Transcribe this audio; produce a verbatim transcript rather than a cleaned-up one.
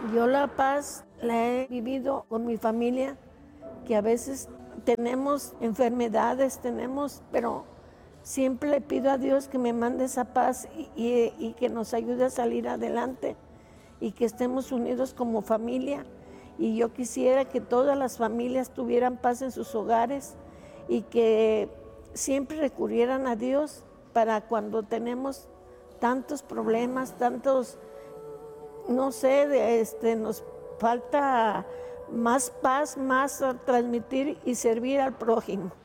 Yo la paz la he vivido con mi familia, que a veces tenemos enfermedades, tenemos, pero siempre le pido a Dios que me mande esa paz y, y, y que nos ayude a salir adelante y que estemos unidos como familia. Y yo quisiera que todas las familias tuvieran paz en sus hogares y que siempre recurrieran a Dios para cuando tenemos tantos problemas, tantos, no sé, de este, nos falta más paz, más transmitir y servir al prójimo.